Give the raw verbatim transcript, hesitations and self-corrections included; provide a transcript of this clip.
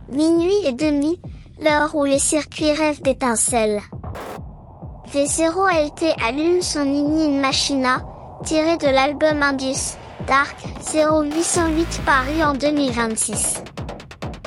Minuit et demi, l'heure où les circuits rêvent d'étincelles. V zéro L T allume son In Machina, tiré de l'album Indus, Dark, zéro huit cent huit Paris en deux mille vingt-six.